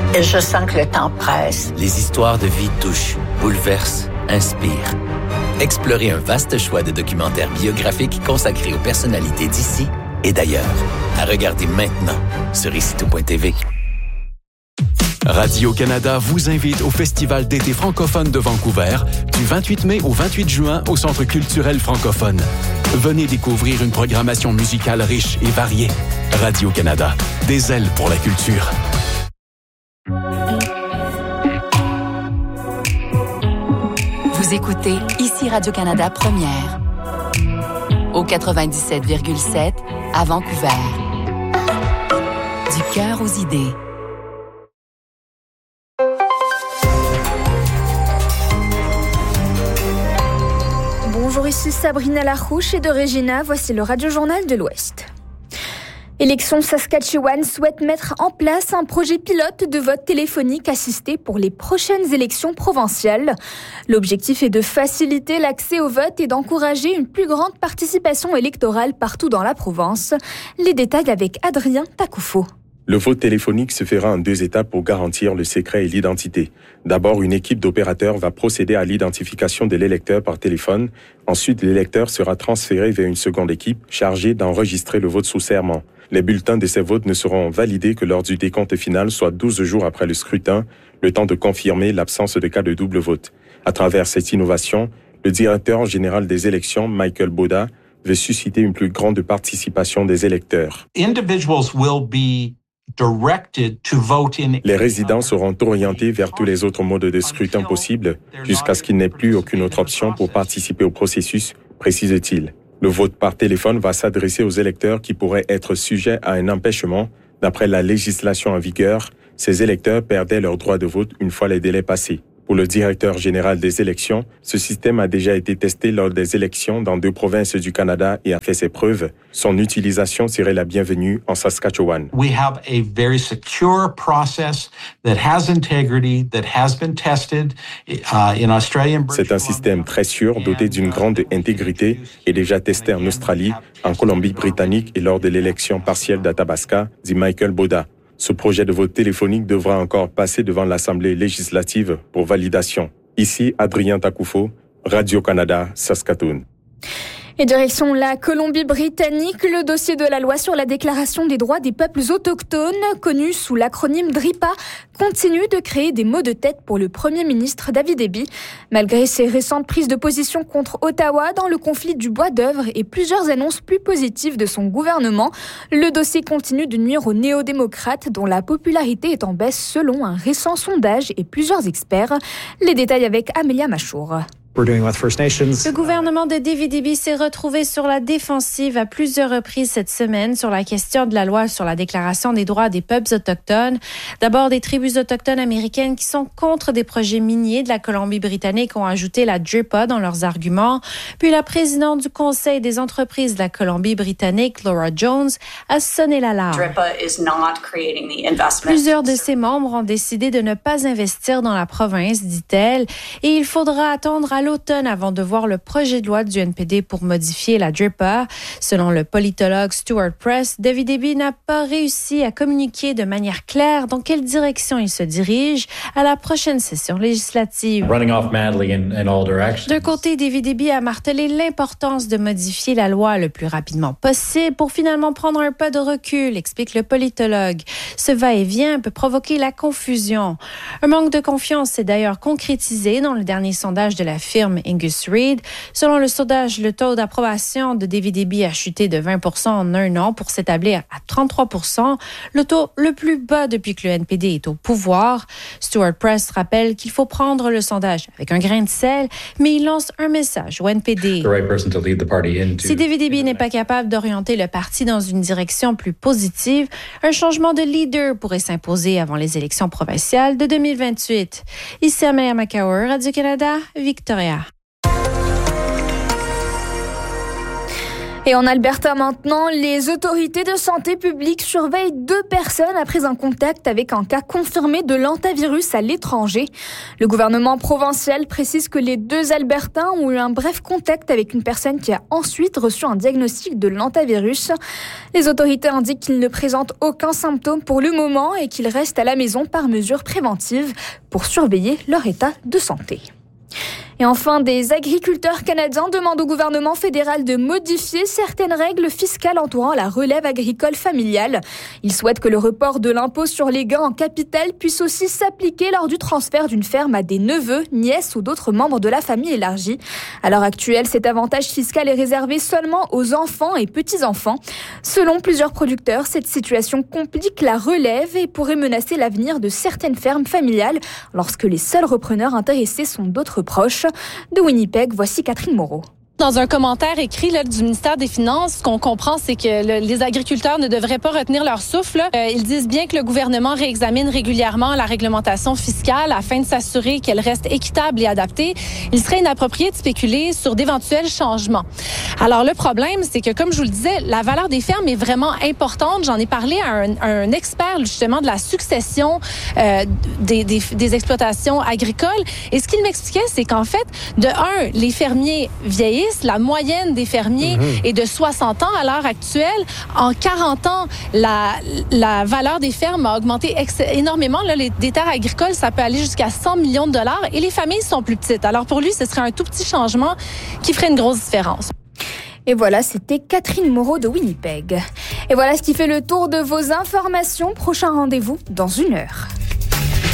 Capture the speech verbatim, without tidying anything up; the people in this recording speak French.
Et je sens que le temps presse. Les histoires de vie touchent, bouleversent, inspirent. Explorez un vaste choix de documentaires biographiques consacrés aux personnalités d'ici et d'ailleurs. À regarder maintenant sur ici tout point t v. Radio-Canada vous invite au Festival d'été francophone de Vancouver du vingt-huit mai au vingt-huit juin au Centre culturel francophone. Venez découvrir une programmation musicale riche et variée. Radio-Canada, des ailes pour la culture. Vous écoutez ici Radio-Canada Première au quatre-vingt-dix-sept virgule sept à Vancouver. Du cœur aux idées. Bonjour, ici Sabrina Larouche et de Regina, voici le Radio-Journal de l'Ouest. Élections Saskatchewan souhaite mettre en place un projet pilote de vote téléphonique assisté pour les prochaines élections provinciales. L'objectif est de faciliter l'accès au vote et d'encourager une plus grande participation électorale partout dans la province. Les détails avec Adrien Takoufo. Le vote téléphonique se fera en deux étapes pour garantir le secret et l'identité. D'abord, une équipe d'opérateurs va procéder à l'identification de l'électeur par téléphone. Ensuite, l'électeur sera transféré vers une seconde équipe chargée d'enregistrer le vote sous serment. Les bulletins de ces votes ne seront validés que lors du décompte final, soit douze jours après le scrutin, le temps de confirmer l'absence de cas de double vote. À travers cette innovation, le directeur général des élections, Michael Boda, veut susciter une plus grande participation des électeurs. Individuals will be directed to vote in... Les résidents seront orientés vers tous les autres modes de scrutin possibles jusqu'à ce qu'il n'ait plus aucune autre option pour participer au processus, précise-t-il. Le vote par téléphone va s'adresser aux électeurs qui pourraient être sujets à un empêchement. D'après la législation en vigueur, ces électeurs perdaient leur droit de vote une fois les délais passés. Pour le directeur général des élections, ce système a déjà été testé lors des élections dans deux provinces du Canada et a fait ses preuves. Son utilisation serait la bienvenue en Saskatchewan. We have a very secure process that has integrity, that has been tested uh, in Australia. C'est un système très sûr, doté d'une grande intégrité et déjà testé en Australie, en Colombie-Britannique et lors de l'élection partielle d'Athabasca, dit Michael Boda. Ce projet de vote téléphonique devra encore passer devant l'Assemblée législative pour validation. Ici, Adrien Takoufo, Radio-Canada, Saskatoon. Et direction la Colombie-Britannique, le dossier de la loi sur la déclaration des droits des peuples autochtones, connu sous l'acronyme DRIPA, continue de créer des maux de tête pour le Premier ministre David Eby. Malgré ses récentes prises de position contre Ottawa dans le conflit du bois d'œuvre et plusieurs annonces plus positives de son gouvernement, le dossier continue de nuire aux néo-démocrates dont la popularité est en baisse selon un récent sondage et plusieurs experts. Les détails avec Amélia Machour. Le gouvernement de David Eby s'est retrouvé sur la défensive à plusieurs reprises cette semaine sur la question de la loi sur la déclaration des droits des peuples autochtones. D'abord, des tribus autochtones américaines qui sont contre des projets miniers de la Colombie-Britannique ont ajouté la DRIPA dans leurs arguments. Puis la présidente du Conseil des entreprises de la Colombie-Britannique, Laura Jones, a sonné l'alarme. Plusieurs de ses membres ont décidé de ne pas investir dans la province, dit-elle, et il faudra attendre à l'automne avant de voir le projet de loi du N P D pour modifier la DRIPA. Selon le politologue Stuart Press, David Eby n'a pas réussi à communiquer de manière claire dans quelle direction il se dirige à la prochaine session législative. D'un côté, David Eby a martelé l'importance de modifier la loi le plus rapidement possible pour finalement prendre un pas de recul, explique le politologue. Ce va-et-vient peut provoquer la confusion. Un manque de confiance s'est d'ailleurs concrétisé dans le dernier sondage de la firme Angus Reid. Selon le sondage, le taux d'approbation de David Eby a chuté de vingt pour cent en un an pour s'établir à trente-trois pour cent, le taux le plus bas depuis que le N P D est au pouvoir. Stuart Press rappelle qu'il faut prendre le sondage avec un grain de sel, mais il lance un message au N P D. Si David Eby n'est pas capable d'orienter le parti dans une direction plus positive, un changement de leader pourrait s'imposer avant les élections provinciales de deux mille vingt-huit. Ici Amélia Machour, Radio-Canada, Victoria. Et en Alberta maintenant, les autorités de santé publique surveillent deux personnes après un contact avec un cas confirmé de l'hantavirus à l'étranger. Le gouvernement provincial précise que les deux Albertains ont eu un bref contact avec une personne qui a ensuite reçu un diagnostic de l'hantavirus. Les autorités indiquent qu'ils ne présentent aucun symptôme pour le moment et qu'ils restent à la maison par mesure préventive pour surveiller leur état de santé. Et enfin, des agriculteurs canadiens demandent au gouvernement fédéral de modifier certaines règles fiscales entourant la relève agricole familiale. Ils souhaitent que le report de l'impôt sur les gains en capital puisse aussi s'appliquer lors du transfert d'une ferme à des neveux, nièces ou d'autres membres de la famille élargie. À l'heure actuelle, cet avantage fiscal est réservé seulement aux enfants et petits-enfants. Selon plusieurs producteurs, cette situation complique la relève et pourrait menacer l'avenir de certaines fermes familiales lorsque les seuls repreneurs intéressés sont d'autres proches. De Winnipeg, voici Catherine Moreau. Dans un commentaire écrit là, du ministère des Finances, ce qu'on comprend, c'est que le, les agriculteurs ne devraient pas retenir leur souffle. Euh, ils disent bien que le gouvernement réexamine régulièrement la réglementation fiscale afin de s'assurer qu'elle reste équitable et adaptée. Il serait inapproprié de spéculer sur d'éventuels changements. Alors le problème, c'est que comme je vous le disais, la valeur des fermes est vraiment importante. J'en ai parlé à un, à un expert justement de la succession euh, des, des, des exploitations agricoles. Et ce qu'il m'expliquait, c'est qu'en fait, de un, les fermiers vieillissent. La moyenne des fermiers mmh. est de soixante ans à l'heure actuelle. En quarante ans, la, la valeur des fermes a augmenté ex- énormément. Là, les, des terres agricoles, ça peut aller jusqu'à cent millions de dollars et les familles sont plus petites. Alors pour lui, ce serait un tout petit changement qui ferait une grosse différence. Et voilà, c'était Catherine Moreau de Winnipeg. Et voilà ce qui fait le tour de vos informations. Prochain rendez-vous dans une heure.